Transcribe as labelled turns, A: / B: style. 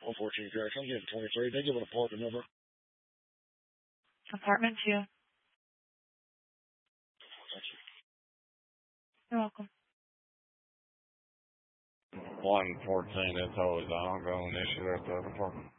A: 114 Gary. Come get 23. They give it a apartment number.
B: Apartment 2.
A: Thank you.
B: You're welcome.
C: 114, that's always an ongoing issue at the other apartment.